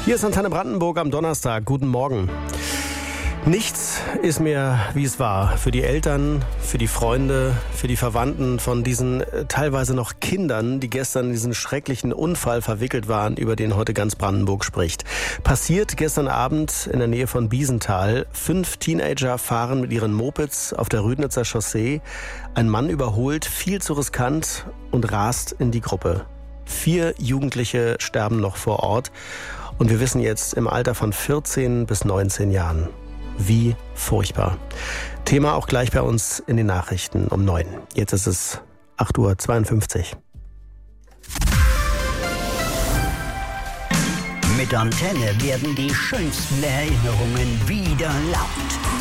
Hier ist Antenne Brandenburg am Donnerstag. Guten Morgen. Nichts ist mehr, wie es war. Für die Eltern, für die Freunde, für die Verwandten von diesen teilweise noch Kindern, die gestern in diesen schrecklichen Unfall verwickelt waren, über den heute ganz Brandenburg spricht. Passiert gestern Abend in der Nähe von Biesenthal. 5 Teenager fahren mit ihren Mopeds auf der Rüdnitzer Chaussee. Ein Mann überholt, viel zu riskant und rast in die Gruppe. 4 Jugendliche sterben noch vor Ort. Und wir wissen jetzt im Alter von 14 bis 19 Jahren. Wie furchtbar. Thema auch gleich bei uns in den Nachrichten um 9. Jetzt ist es 8:52 Uhr. Mit Antenne werden die schönsten Erinnerungen wieder laut.